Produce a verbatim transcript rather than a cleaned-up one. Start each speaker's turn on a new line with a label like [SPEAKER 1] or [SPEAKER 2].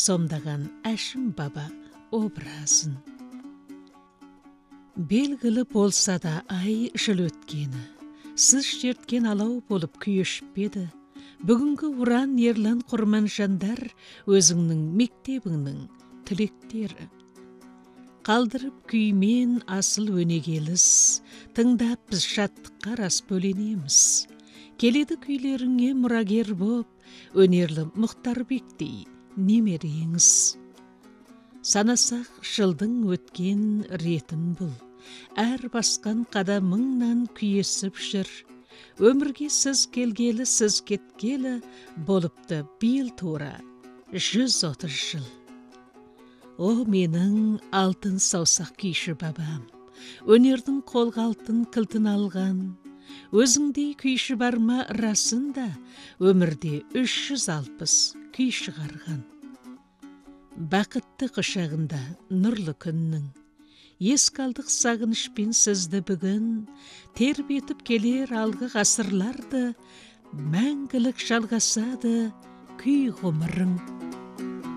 [SPEAKER 1] сомдаған Әшім баба образын. Белгілі болса да ай жыл өткені, сіз шерткен алау болып күйешпеді. Бүгінгі Уран Ерлан Құрман жандар өзіңнің мектебіңнің түлектері. Қалдырып күймен асыл өнегеліс, тыңдап біз шаттыққа рас бөленеміз. Келеді күйлеріңе мұрагер боп, өнерлі Мұхтарбектей немереңіз. Санасақ жылдың өткен ретін бұл, әр басқан қадамыңнан күйесіп жүр. Өмірге сіз келгелі, сіз кеткелі, болыпты биыл тура жүз отыз жыл. О, менің алтын саусақ күйші бабам, өнердің қолға алтын кілтін алған. Өзіңдей күйші бар ма расында, өмірде үш жүз алпыс күй шығарған. Бақытты құшағында нұрлы күннің, еске алдық сағынышпен сізді бүгін, тербетіп келер алғы ғасырларды, мәңгілік жалғасады күй ғұмырың.